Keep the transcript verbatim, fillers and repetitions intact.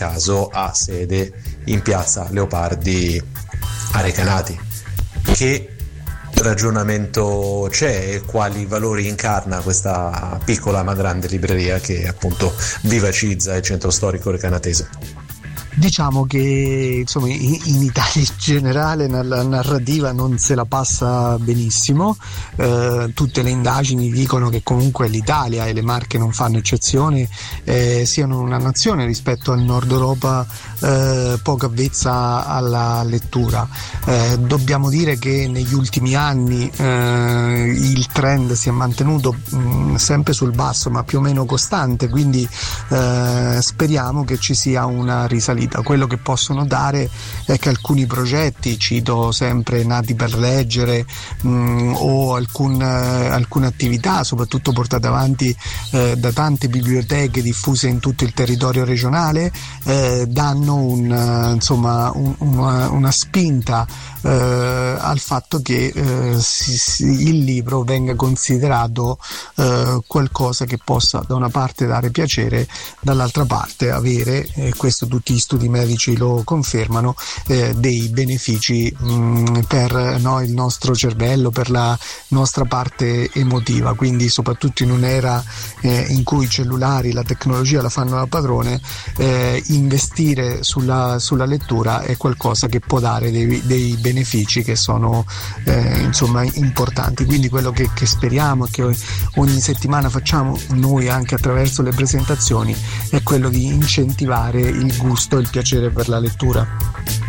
caso ha sede in piazza Leopardi a Recanati. Che ragionamento c'è e quali valori incarna questa piccola ma grande libreria che appunto vivacizza il centro storico recanatese? Diciamo che insomma in, in Italia in generale la narrativa non se la passa benissimo, eh, tutte le indagini dicono che comunque l'Italia, e le Marche non fanno eccezione, eh, siano una nazione rispetto al Nord Europa eh, poco avvezza alla lettura. Eh, dobbiamo dire che negli ultimi anni eh, il trend si è mantenuto mh, sempre sul basso ma più o meno costante, quindi eh, speriamo che ci sia una risalita. Quello che possono dare è che alcuni progetti, cito sempre Nati per leggere, mh, o alcun, eh, alcune attività soprattutto portate avanti eh, da tante biblioteche diffuse in tutto il territorio regionale, eh, danno un, uh, insomma un, una, una spinta eh, al fatto che eh, si, si, il libro venga considerato eh, qualcosa che possa da una parte dare piacere, dall'altra parte avere, e questo tutti gli studi medici lo confermano, eh, dei benefici mh, per no, il nostro cervello, per la nostra parte emotiva. Quindi soprattutto in un'era eh, in cui i cellulari, la tecnologia la fanno da padrone, eh, investire sulla, sulla lettura è qualcosa che può dare dei, dei benefici che sono eh, insomma importanti. Quindi quello che, che speriamo e che ogni settimana facciamo noi anche attraverso le presentazioni è quello di incentivare il gusto e il piacere per la lettura.